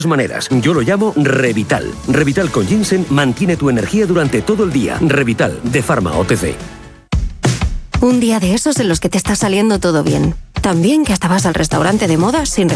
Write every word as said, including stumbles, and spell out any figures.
maneras. Yo lo llamo Revital. Revital con ginseng mantiene tu energía durante todo el día. Revital, de Pharma O T C. Un día de esos en los que te está saliendo todo bien. Tan bien que hasta vas al restaurante de moda sin